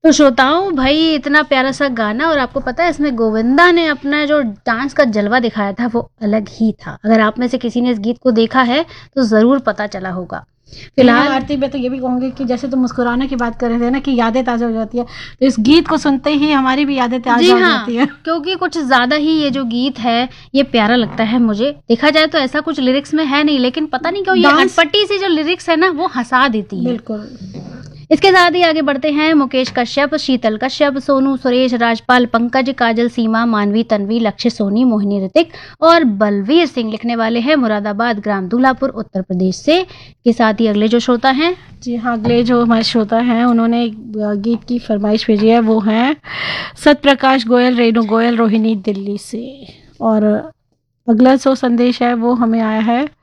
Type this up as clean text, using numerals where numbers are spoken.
तो श्रोताओं भाई इतना प्यारा सा गाना, और आपको पता है इसमें गोविंदा ने अपना जो डांस का जलवा दिखाया था वो अलग ही था। अगर आप में से किसी ने इस गीत को देखा है तो जरूर पता चला होगा। फिलहाल आरती, मैं तो ये भी कहूंगी कि जैसे तुम मुस्कुराने की बात कर रहे थे ना कि यादें ताजा हो जाती है, तो इस गीत को सुनते ही हमारी भी यादें ताजा हो जाती है। क्योंकि कुछ ज्यादा ही ये जो गीत है ये प्यारा लगता है मुझे। देखा जाए तो ऐसा कुछ लिरिक्स में है नहीं, लेकिन पता नहीं क्यों ये अटपटी सी जो लिरिक्स है ना वो हंसा देती है। बिल्कुल। इसके साथ ही आगे बढ़ते हैं। मुकेश कश्यप, शीतल कश्यप, सोनू, सुरेश, राजपाल, पंकज, काजल, सीमा, मानवी, तन्वी, लक्ष्य, सोनी, मोहिनी, ऋतिक और बलवीर सिंह लिखने वाले हैं मुरादाबाद ग्राम दूल्हापुर उत्तर प्रदेश से। के साथ ही अगले जो श्रोता हैं, जी हाँ, अगले जो हमारे श्रोता हैं उन्होंने गीत की फरमाइश भेजी है, वो हैं सतप्रकाश गोयल, रेणु गोयल, रोहिणी दिल्ली से। और अगला जो संदेश है वो हमें आया है